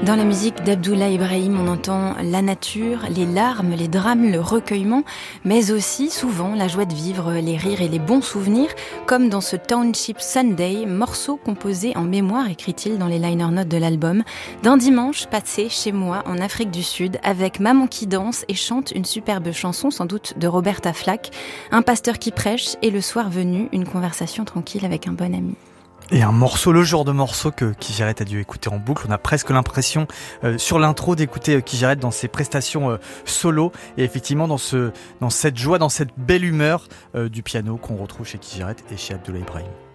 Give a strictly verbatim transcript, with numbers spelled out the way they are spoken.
Dans la musique d'Abdoulaye Ibrahim, on entend la nature, les larmes, les drames, le recueillement, mais aussi souvent la joie de vivre, les rires et les bons souvenirs, comme dans ce Township Sunday, morceau composé en mémoire, écrit-il dans les liner notes de l'album, d'un dimanche passé chez moi en Afrique du Sud, avec maman qui danse et chante une superbe chanson, sans doute de Roberta Flack, un pasteur qui prêche et le soir venu, une conversation tranquille avec un bon ami. Et un morceau, le genre de morceau que Kizerret a dû écouter en boucle. On a presque l'impression euh, sur l'intro d'écouter euh, Kizerret dans ses prestations euh, solo et effectivement dans, ce, dans cette joie, dans cette belle humeur euh, du piano qu'on retrouve chez Kizerret et chez Abdoulaye Ibrahim.